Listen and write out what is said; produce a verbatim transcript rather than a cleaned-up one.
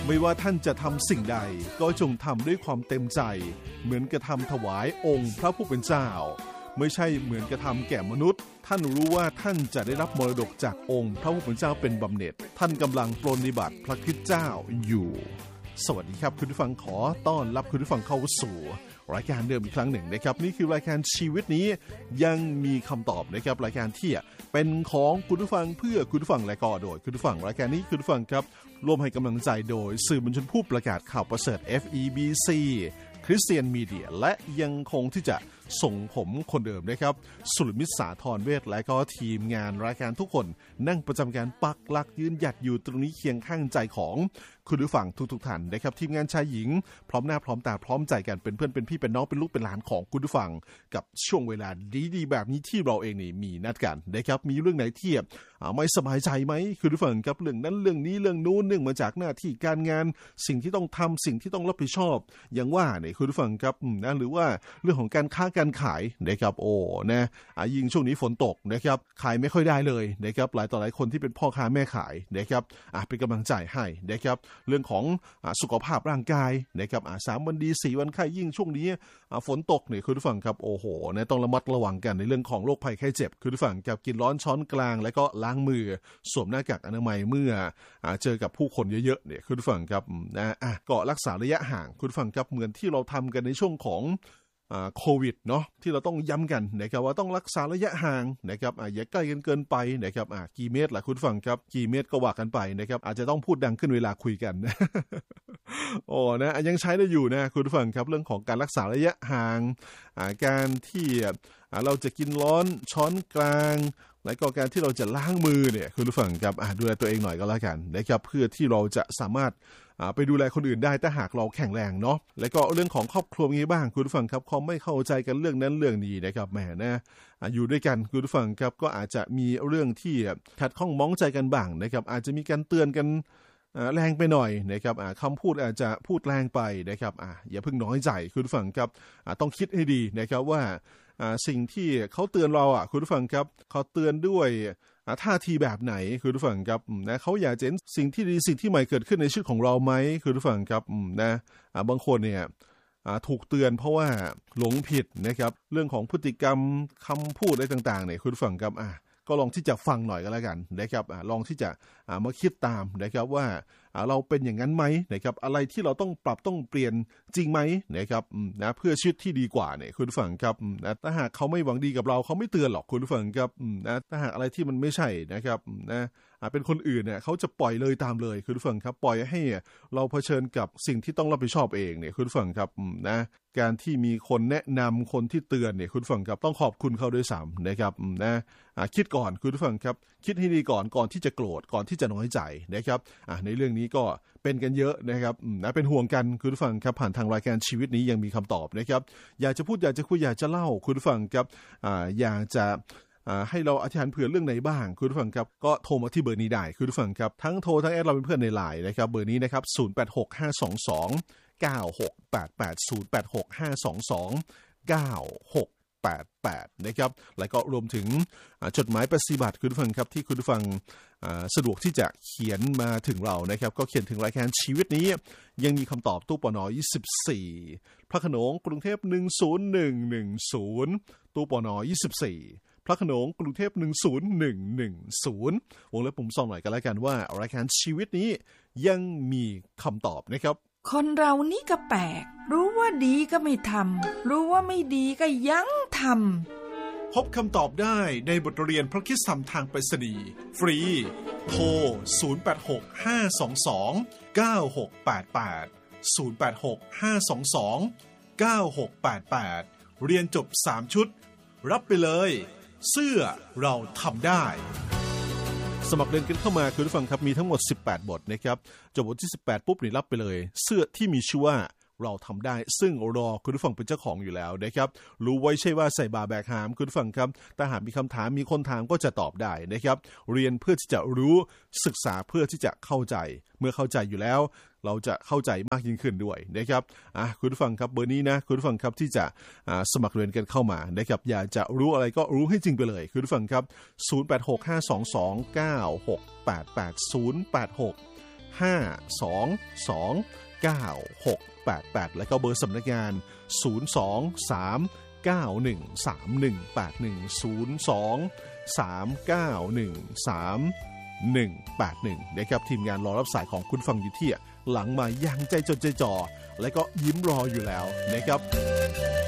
ไม่ว่าท่านจะทำสิ่งใดก็จงทำด้วยความเต็มใจเหมือนกระทำถวายองค์พระผู้เป็นเจ้าไม่ใช่เหมือนกระทำแก่มนุษย์ท่านรู้ว่าท่านจะได้รับมรดกจากองค์พระผู้เป็นเจ้าเป็นบำเหน็จท่านกำลังปรนนิบัติพระคริสต์เจ้าอยู่สวัสดีครับคุณผู้ฟังขอต้อนรับคุณผู้ฟังเข้าสู่รายการเดิมอีกครั้งหนึ่งนะครับนี่คือรายการชีวิตนี้ยังมีคำตอบนะครับรายการที่เป็นของคุณผู้ฟังเพื่อคุณผู้ฟังและก็โดยคุณผู้ฟังรายการนี้คุณผู้ฟังครับร่วมให้กำลังใจโดยสื่อมวลชนผู้ประกาศข่าวประเสริฐ เอฟ อี บี ซี Christian Media และยังคงที่จะส่งผมคนเดิมนะครับสุรมิตรสาธรเวชและก็ทีมงานรายการทุกคนนั่งประจำการปักหลักยืนหยัดอยู่ตรงนี้เคียงข้างใจของคุณผู้ฟังทุกๆท่านนะครับทีมงานชายหญิงพร้อมหน้าพร้อมตาพร้อมใจกันเป็นเพื่อนเป็นพี่เป็นน้องเป็นลูกเป็นหลานของคุณผู้ฟังกับช่วงเวลาดีๆแบบนี้ที่เราเองนี่มีนัดกันนะครับมีเรื่องไหนที่ไม่สบายใจไหมคุณผู้ฟังครับเรื่องนั้นเรื่องนี้เรื่องนู้นเนื่องมาจากหน้าที่การงานสิ่งที่ต้องทำสิ่งที่ต้องรับผิดชอบอย่างว่าเนี่ยคุณผู้ฟังครับนะหรือว่าเรื่องของการค้าการขายนะครับโอ้นะยิ่งช่วงนี้ฝนตกนะครับขายไม่ค่อยได้เลยนะครับหลายต่อหลายคนที่เป็นพ่อค้าแม่ขายนะครับอ่ะเป็นกำลังใจให้นะครับเรื่องของสุขภาพร่างกายนะครับอ่ะสามวันดีสี่วันไข้ยิ่งช่วงนี้ฝนตกเนี่ยคุณผู้ฟังครับโอ้โหนะต้องระมัดระวังกันในเรื่องของโรคภัยไข้เจ็บคุณผู้ฟังกับกินร้อนช้อนกลางแล้วก็ล้างมือสวมหน้ากากอนามัยเมื่อเจอกับผู้คนเยอะๆเนี่ยคุณผู้ฟังครับนะอ่ะก็รักษาระยะห่างคุณผู้ฟังครับเหมือนที่เราทำกันในช่วงของโควิดเนาะที่เราต้องย้ำกันนะครับว่าต้องรักษาระยะห่างนะครับอ่ะอย่าใกล้กันเกินไปนะครับอ่ะกี่เมตรล่ะคุณฟังครับกี่เมตรก็ว่ากันไปนะครับอาจจะต้องพูดดังขึ้นเวลาคุยกัน โอ้นะยังใช้ได้อยู่นะคุณฟังครับเรื่องของการรักษาระยะห่างอ่าการที่อ่าเราจะกินร้อนช้อนกลางและก็การที่เราจะล้างมือเนี่ยคุณผู้ฟังครับอ่าดูแลตัวเองหน่อยก็แล้วกันนะครับเพื่อที่เราจะสามารถไปดูแลคนอื่นได้ถ้าหากเราแข็งแรงเนาะแล้วก็เรื่องของครอบครัวงี้บ้างคุณผู้ฟังครับเขาไม่เข้าใจกันเรื่องนั้นเรื่องนี้นะครับแหมนะอยู่ด้วยกันคุณผู้ฟังครับก็อาจจะมีเรื่องที่ขัดข้องมองใจกันบ้างนะครับอาจจะมีการเตือนกันแรงไปหน่อยนะครับคำพูดอาจจะพูดแรงไปนะครับอย่าเพิ่งน้อยใจคุณผู้ฟังครับต้องคิดให้ดีนะครับว่าสิ่งที่เขาเตือนเราอ่ะคุณผู้ฟังครับเขาเตือนด้วยท่าทีแบบไหนคุณผู้ฟังครับนะเขาอยากเห็นสิ่งที่ดีสิ่งที่ใหม่เกิดขึ้นในชีวิตของเราไหมคุณผู้ฟังครับนะบางคนเนี่ยถูกเตือนเพราะว่าหลงผิดนะครับเรื่องของพฤติกรรมคำพูดอะไรต่างๆเนี่ยคุณผู้ฟังครับอ่ะก็ลองที่จะฟังหน่อยก็แล้วกันนะครับลองที่จะมาคิดตามนะครับว่าเราเป็นอย่างนั้นไหมนะครับอะไรที่เราต้องปรับต้องเปลี่ยนจริงไหมนะครับนะเพื่อชีวิตที่ดีกว่าเนี่ยคุณผู้ฟังครับนะถ้าหากเขาไม่หวังดีกับเราเขาไม่เตือนหรอกคุณผู้ฟังครับนะถ้าหากอะไรที่มันไม่ใช่นะครับนะเป็นคนอื่นเนี่ยเขาจะปล่อยเลยตามเลยคุณผู้ฟังครับปล่อยให้เราเผชิญกับสิ่งที่ต้องรับผิดชอบเองเนี่ยคุณผู้ฟังครับนะการที่มีคนแนะนำคนที่เตือนเนี่ยคุณผู้ฟังครับต้องขอบคุณเขาด้วยซ้ำนะครับนะคิดก่อนคุณผู้ฟังครับคิดให้ดีก่อนก่อนที่จะโกรธก่อนที่จะน้อยใจนะครับในเรื่องนี้ก็เป็นกันเยอะนะครับนะเป็นห่วงกันคุณผู้ฟังครับผ่านทางรายการชีวิตนี้ยังมีคำตอบนะครับอยากจะพูดอยากจะคุยอยากจะเล่าคุณผู้ฟังครับอยากจะให้เราอธิษฐานเผื่อเรื่องไหนบ้างคุณผู้ฟังครับก็โทรมาที่เบอร์นี้ได้คุณผู้ฟังครับทั้งโทรทั้งแอดเราเป็นเพื่อนใน ไลน์ นะครับเบอร์นี้นะครับศูนย์ แปด หก ห้า สอง สอง เก้า หก แปด แปด ศูนย์ แปด หก ห้า สอง สอง เก้า หก แปด แปดนะครับแล้วก็รวมถึงจดหมายประสิทธิบัตรคุณผู้ฟังครับที่คุณผู้ฟังสะดวกที่จะเขียนมาถึงเรานะครับก็เขียนถึงรายการชีวิตนี้ยังมีคำตอบตู้ปนยี่สิบสี่พระโขนงกรุงเทพหนึ่งศูนย์หนึ่งหนึ่งศูนย์ตู้ปนยี่สิบสี่พระโขนงกรุงเทพหนึ่งศูนย์หนึ่งหนึ่งศูนย์วงเล็บปุ่มส่องหน่อยกันแล้วกันว่ารายการชีวิตนี้ยังมีคำตอบนะครับคนเรานี่ก็แปลกรู้ว่าดีก็ไม่ทำรู้ว่าไม่ดีก็ยังทำพบคำตอบได้ในบทเรียนพระคริสตธรรมทางไปรษณีย์ฟรีโทรศูนย์ แปด หก ห้า สอง สอง เก้า หก แปด แปด ศูนย์ แปด หก ห้า สอง สอง เก้า หก แปด แปดเรียนจบสามชุดรับไปเลยเสื้อเราทำได้สมัครเรียนกันเข้ามาคุณผู้ฟังครับมีทั้งหมดสิบแปดบทนะครับจบบทที่สิบแปดปุ๊บนี่รับไปเลยเสื้อที่มีชื่อว่าเราทำได้ซึ่งรอคุณผู้ฟังเป็นเจ้าของอยู่แล้วนะครับรู้ไว้ใช่ว่าใส่บาแบกหามคุณผู้ฟังครับถ้าหากมีคำถามมีคนถามก็จะตอบได้นะครับเรียนเพื่อที่จะรู้ศึกษาเพื่อที่จะเข้าใจเมื่อเข้าใจอยู่แล้วเราจะเข้าใจมากยิ่งขึ้นด้วยนะครับอ่ะคุณผู้ฟังครับเบอร์นี้นะคุณผู้ฟังครับที่จะสมัครเรียนกันเข้ามานะครับอยากจะรู้อะไรก็รู้ให้จริงไปเลยคุณผู้ฟังครับศูนย์ แปด หก ห้า สอง สอง เก้า หก แปด แปด ศูนย์ แปด หกห้า สอง สอง เก้า หก แปด แปดและก็เบอร์สำนักงานศูนย์ สอง สาม เก้า หนึ่ง สาม หนึ่ง แปด หนึ่ง ศูนย์ สอง สาม เก้า หนึ่ง สาม หนึ่ง แปด หนึ่งนะครับทีมงานรอรับสายของคุณฟังอยู่ที่หลังมาอย่างใจจดใจจ่อและก็ยิ้มรออยู่แล้วนะครับ